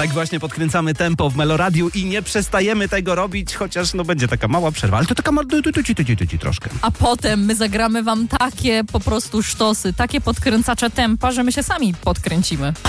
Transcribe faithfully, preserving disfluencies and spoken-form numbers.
Tak właśnie podkręcamy tempo w Meloradiu i nie przestajemy tego robić, chociaż no będzie taka mała przerwa, ale to taka mała troszkę. A potem my zagramy wam takie po prostu sztosy, takie podkręcacze tempa, że my się sami podkręcimy.